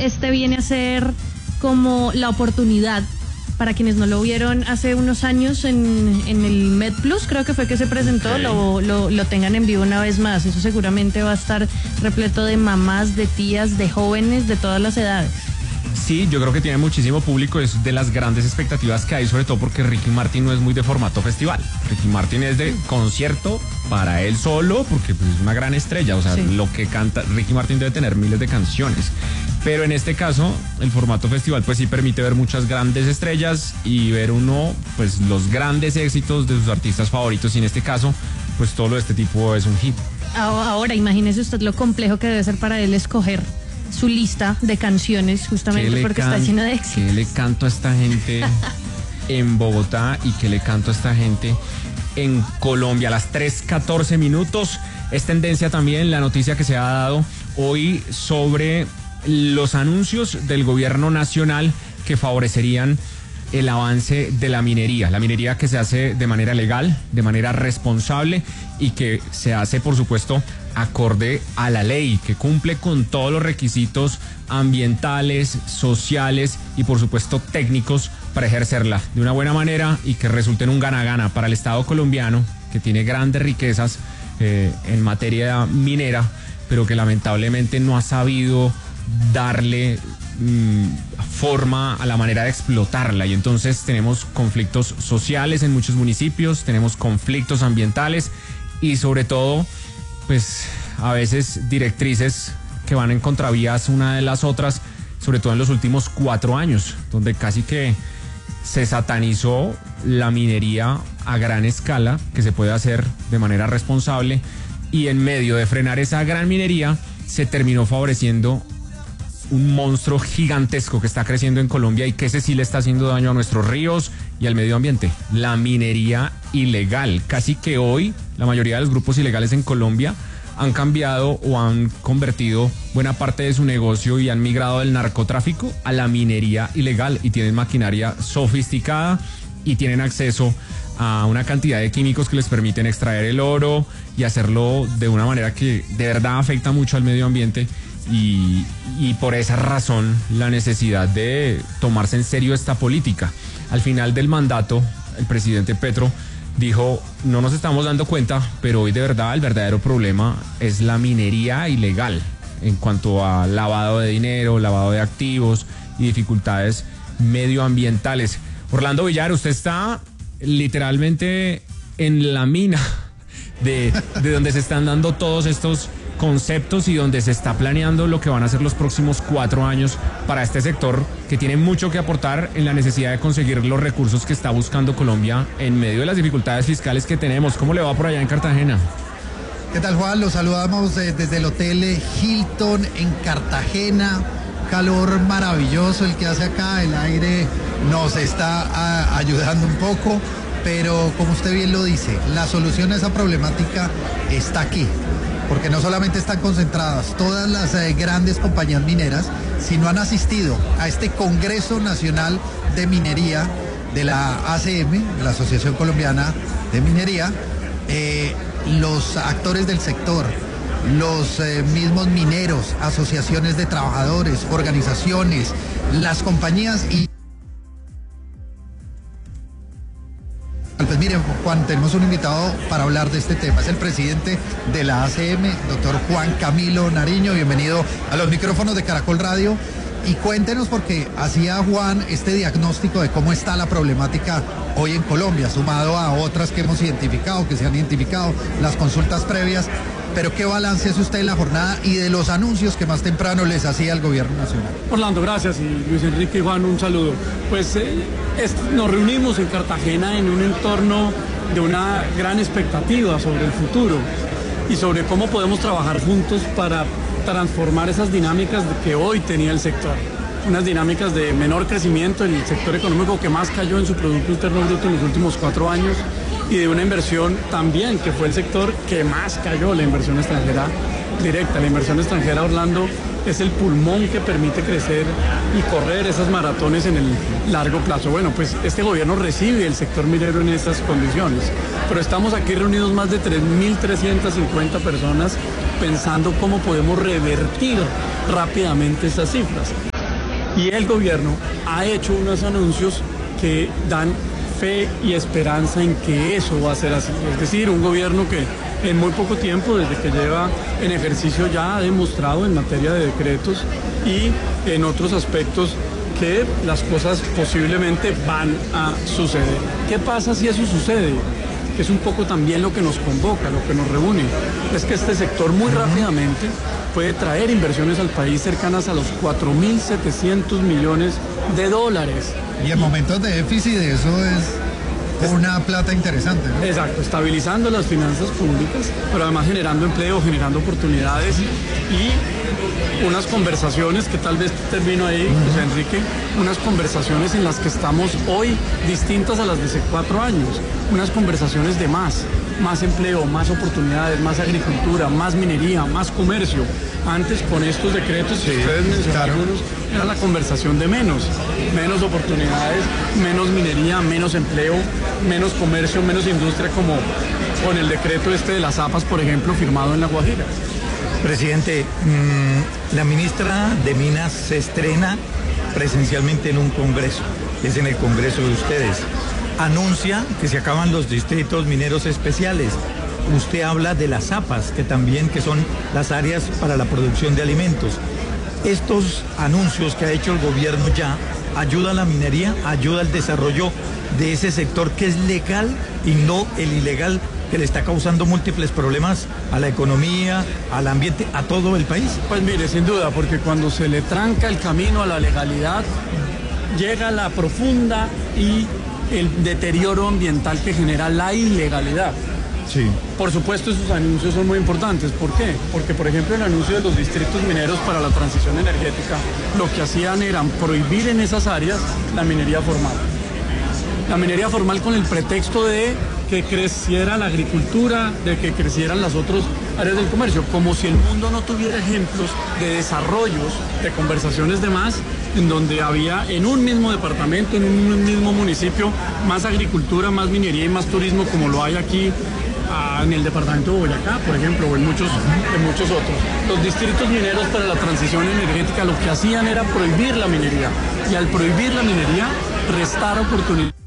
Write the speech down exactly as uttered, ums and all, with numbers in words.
este viene a ser como la oportunidad para quienes no lo vieron hace unos años en, en el MedPlus, creo que fue que se presentó, okay. lo, lo, lo tengan en vivo una vez más. Eso seguramente va a estar repleto de mamás, de tías, de jóvenes, de todas las edades. Sí, yo creo que tiene muchísimo público, es de las grandes expectativas que hay, sobre todo porque Ricky Martin no es muy de formato festival. Ricky Martin es de concierto para él solo, porque pues, es una gran estrella, o sea, sí. lo que canta, Ricky Martin debe tener miles de canciones, pero en este caso, el formato festival pues sí permite ver muchas grandes estrellas y ver uno, pues los grandes éxitos de sus artistas favoritos, y en este caso, pues todo lo de este tipo es un hit. Ahora, imagínese usted lo complejo que debe ser para él escoger su lista de canciones, justamente porque está lleno de éxitos. ¿Qué le canto a esta gente en Bogotá y qué le canto a esta gente en Colombia? A las tres catorce minutos es tendencia también la noticia que se ha dado hoy sobre los anuncios del gobierno nacional que favorecerían el avance de la minería, la minería que se hace de manera legal, de manera responsable y que se hace, por supuesto, acorde a la ley, que cumple con todos los requisitos ambientales, sociales y, por supuesto, técnicos para ejercerla de una buena manera y que resulte en un gana-gana para el Estado colombiano, que tiene grandes riquezas eh, en materia minera, pero que lamentablemente no ha sabido darle mmm, forma a la manera de explotarla, y entonces tenemos conflictos sociales en muchos municipios, tenemos conflictos ambientales y sobre todo pues a veces directrices que van en contravías una de las otras, sobre todo en los últimos cuatro años, donde casi que se satanizó la minería a gran escala, que se puede hacer de manera responsable, y en medio de frenar esa gran minería se terminó favoreciendo un monstruo gigantesco que está creciendo en Colombia y que ese sí le está haciendo daño a nuestros ríos y al medio ambiente, la minería ilegal. Casi que hoy la mayoría de los grupos ilegales en Colombia han cambiado o han convertido buena parte de su negocio y han migrado del narcotráfico a la minería ilegal, y tienen maquinaria sofisticada y tienen acceso a una cantidad de químicos que les permiten extraer el oro y hacerlo de una manera que de verdad afecta mucho al medio ambiente. Y, y por esa razón la necesidad de tomarse en serio esta política. Al final del mandato, el presidente Petro dijo: no nos estamos dando cuenta, pero hoy de verdad el verdadero problema es la minería ilegal en cuanto a lavado de dinero, lavado de activos y dificultades medioambientales. Orlando Villar, usted está literalmente en la mina de, de donde se están dando todos estos conceptos y donde se está planeando lo que van a ser los próximos cuatro años para este sector, que tiene mucho que aportar en la necesidad de conseguir los recursos que está buscando Colombia en medio de las dificultades fiscales que tenemos. ¿Cómo le va por allá en Cartagena? ¿Qué tal, Juan? Los saludamos eh, desde el Hotel Hilton en Cartagena. Calor maravilloso el que hace acá, el aire nos está a, ayudando un poco, pero como usted bien lo dice, la solución a esa problemática está aquí. Porque no solamente están concentradas todas las eh, grandes compañías mineras, sino han asistido a este Congreso Nacional de Minería de la A C M, de la Asociación Colombiana de Minería, eh, los actores del sector, los eh, mismos mineros, asociaciones de trabajadores, organizaciones, las compañías y... Pues miren, Juan, tenemos un invitado para hablar de este tema. Es el presidente de la A C M, doctor Juan Camilo Nariño. Bienvenido a los micrófonos de Caracol Radio. Y cuéntenos, porque hacía Juan este diagnóstico de cómo está la problemática hoy en Colombia, sumado a otras que hemos identificado, que se han identificado, las consultas previas. Pero ¿qué balance hace usted de la jornada y de los anuncios que más temprano les hacía el gobierno nacional? Orlando, gracias, y Luis Enrique y Juan, un saludo. Pues eh, es, nos reunimos en Cartagena en un entorno de una gran expectativa sobre el futuro y sobre cómo podemos trabajar juntos para transformar esas dinámicas que hoy tenía el sector. Unas dinámicas de menor crecimiento, el sector económico que más cayó en su Producto Interno Bruto en los últimos cuatro años, y de una inversión también que fue el sector que más cayó, la inversión extranjera directa. La inversión extranjera, Orlando, es el pulmón que permite crecer y correr esas maratones en el largo plazo. Bueno, pues este gobierno recibe el sector minero en estas condiciones, pero estamos aquí reunidos más de tres mil trescientas cincuenta personas pensando cómo podemos revertir rápidamente estas cifras. Y el gobierno ha hecho unos anuncios que dan fe y esperanza en que eso va a ser así. Es decir, un gobierno que en muy poco tiempo, desde que lleva en ejercicio, ya ha demostrado en materia de decretos y en otros aspectos que las cosas posiblemente van a suceder. ¿Qué pasa si eso sucede? Que es un poco también lo que nos convoca, lo que nos reúne. Es que este sector muy rápidamente puede traer inversiones al país cercanas a los cuatro mil setecientos millones de dólares. Y en momentos de déficit eso es una plata interesante, ¿no? Exacto, estabilizando las finanzas públicas, pero además generando empleo, generando oportunidades y unas conversaciones que tal vez termino ahí, José Enrique, unas conversaciones en las que estamos hoy distintas a las de hace cuatro años, unas conversaciones de más, más empleo, más oportunidades, más agricultura, más minería, más comercio. Antes con estos decretos, si sí, ustedes mencionaron, claro, era la conversación de menos, menos oportunidades, menos minería, menos empleo, menos comercio, menos industria, como con el decreto este de las A P As, por ejemplo, firmado en La Guajira. Presidente, mmm, la ministra de Minas se estrena presencialmente en un congreso, es en el congreso de ustedes. Anuncia que se acaban los distritos mineros especiales. Usted habla de las A P As, que también que son las áreas para la producción de alimentos. Estos anuncios que ha hecho el gobierno ya ayuda a la minería, ayuda al desarrollo de ese sector que es legal y no el ilegal que le está causando múltiples problemas a la economía, al ambiente, a todo el país. Pues mire, sin duda, porque cuando se le tranca el camino a la legalidad, llega la profunda y el deterioro ambiental que genera la ilegalidad. Sí. Por supuesto, esos anuncios son muy importantes. ¿Por qué? Porque, por ejemplo, el anuncio de los distritos mineros para la transición energética, lo que hacían era prohibir en esas áreas la minería formal. La minería formal con el pretexto de que creciera la agricultura, de que crecieran las otras áreas del comercio, como si el mundo no tuviera ejemplos de desarrollos, de conversaciones de más, en donde había en un mismo departamento, en un mismo municipio, más agricultura, más minería y más turismo, como lo hay aquí ah, en el departamento de Boyacá, por ejemplo, o en muchos, en muchos otros. Los distritos mineros para la transición energética lo que hacían era prohibir la minería, y al prohibir la minería, restar oportunidades.